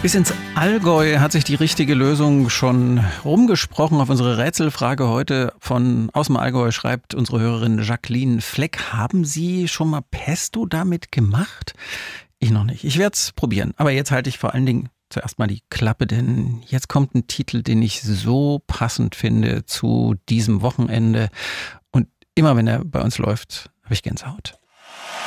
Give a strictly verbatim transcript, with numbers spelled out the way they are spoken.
Bis ins Allgäu hat sich die richtige Lösung schon rumgesprochen. Auf unsere Rätselfrage heute von aus dem Allgäu schreibt unsere Hörerin Jacqueline Fleck. Haben Sie schon mal Pesto damit gemacht? Ich noch nicht. Ich werde es probieren. Aber jetzt halte ich vor allen Dingen zuerst mal die Klappe, denn jetzt kommt ein Titel, den ich so passend finde zu diesem Wochenende. Und immer wenn er bei uns läuft, habe ich Gänsehaut.